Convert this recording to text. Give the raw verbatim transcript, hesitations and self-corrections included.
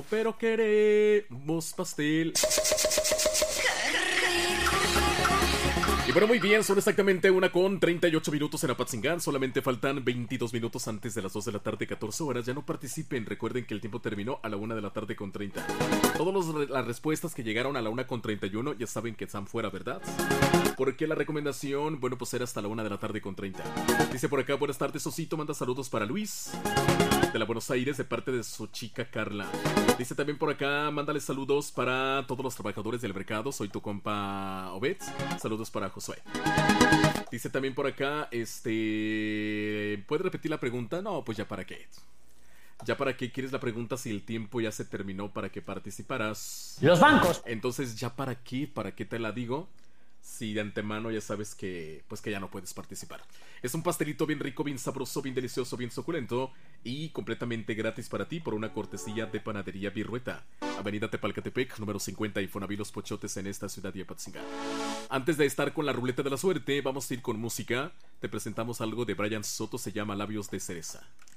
no, pero queremos pastel. Y bueno, muy bien, son exactamente una con treinta y ocho minutos en Apatzingán. Solamente faltan veintidós minutos antes de las dos de la tarde, catorce horas. Ya no participen, recuerden que el tiempo terminó a la una de la tarde con treinta. Todas las respuestas que llegaron a la una con treinta y uno ya saben que están fuera, ¿verdad? Porque la recomendación, bueno, pues era hasta la una de la tarde con treinta. Dice por acá, buenas tardes, Osito, manda saludos para Luis de la Buenos Aires de parte de su chica Carla. Dice también por acá, mándale saludos para todos los trabajadores del mercado. Soy tu compa Obed. Saludos para Josué. Dice también por acá, este... ¿puedes repetir la pregunta? No, pues ya para qué. ¿Ya para qué quieres la pregunta si el tiempo ya se terminó para que participaras? Los bancos. Entonces, ¿ya para qué? ¿Para qué te la digo? Si de antemano ya sabes que, pues que ya no puedes participar. Es un pastelito bien rico, bien sabroso, bien delicioso, bien suculento y completamente gratis para ti por una cortesía de Panadería Virrueta, Avenida Tepalcatepec, número cincuenta, Infonavit Los Pochotes, en esta ciudad de Apatzingán. Antes de estar con la ruleta de la suerte, vamos a ir con música. Te presentamos algo de Brian Soto, se llama Labios de Cereza.